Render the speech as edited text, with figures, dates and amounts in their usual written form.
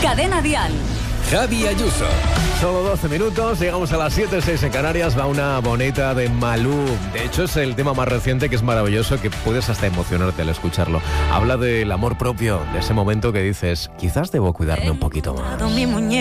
Cadena Dial. Javi Ayuso. Solo 12 minutos, llegamos a las 7:06 en Canarias, va una bonita de Malú. De hecho es el tema más reciente que es maravilloso, que puedes hasta emocionarte al escucharlo. Habla del amor propio, de ese momento que dices, quizás debo cuidarme un poquito más.